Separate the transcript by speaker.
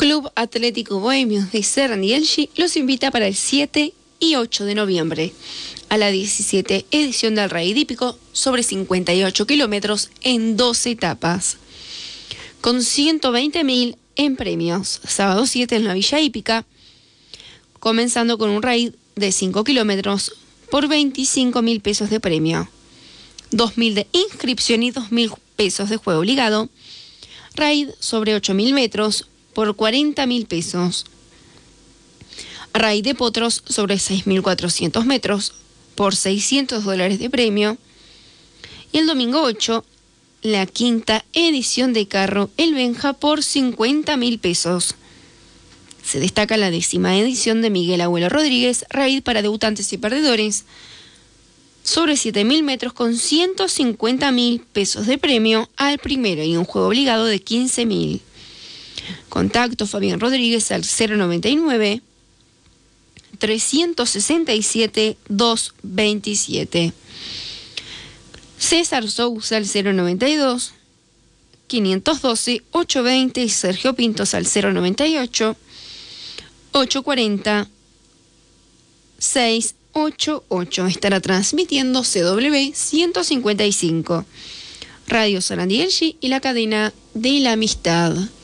Speaker 1: Club Atlético Bohemios de Sarandí los invita para el 7 y 8 de noviembre a la 17 edición del Raid Hípico sobre 58 kilómetros en 12 etapas, con 120.000 en premios. Sábado 7 en la Villa Hípica, comenzando con un raid de 5 kilómetros por 25.000 pesos de premio, 2.000 de inscripción y 2.000 pesos de juego obligado. Raid sobre 8.000 metros por 40.000 pesos. Raid de potros sobre 6.400 metros por $600 de premio. Y el domingo 8, la quinta edición de carro El Benja por 50.000 pesos. Se destaca la 10ª edición de Miguel Abuelo Rodríguez, raid para debutantes y perdedores, sobre 7.000 metros con 150.000 pesos de premio al primero y un juego obligado de 15.000. Contacto Fabián Rodríguez al 099 367 227. César Sousa al 092 512 820 y Sergio Pintos al 098 840 688. Estará transmitiendo CW 155, Radio Sarandí y la cadena de la amistad.